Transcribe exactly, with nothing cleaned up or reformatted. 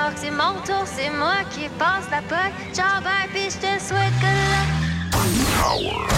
crois que c'est mon tour, c'est moi qui passe la poque. Ciao, bye, pis je te souhaite que luck. Power.